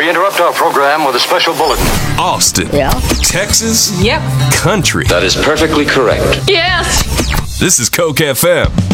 We interrupt our program with a special bulletin. Austin. Yeah. Texas. Yep. Country. That is perfectly correct. Yes. This is Coke FM.